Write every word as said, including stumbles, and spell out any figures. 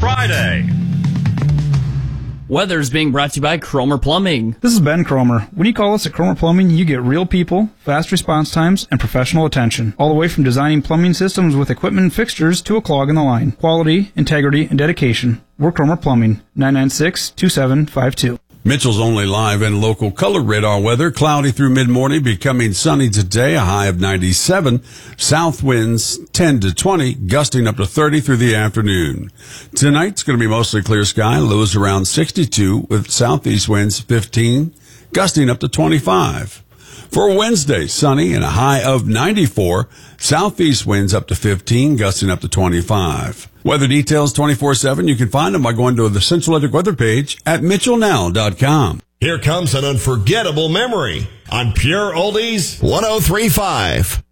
Friday. Weather's being brought to you by Cromer Plumbing. This is Ben Cromer. When you call us at Cromer Plumbing, you get real people, fast response times, and professional attention. All the way from designing plumbing systems with equipment and fixtures to a clog in the line. Quality, integrity, and dedication. We're Cromer Plumbing. nine nine six, two seven five two. Mitchell's only live and local color radar weather. Cloudy through mid-morning, becoming sunny today, a high of ninety-seven. South winds ten to twenty, gusting up to thirty through the afternoon. Tonight's going to be mostly clear sky, lows around sixty-two, with southeast winds fifteen, gusting up to twenty-five. For Wednesday, sunny and a high of ninety-four, southeast winds up to fifteen, gusting up to twenty-five. Weather details twenty-four seven. You can find them by going to the Central Electric weather page at mitchell now dot com. Here comes an unforgettable memory on Pure Oldies one oh three point five.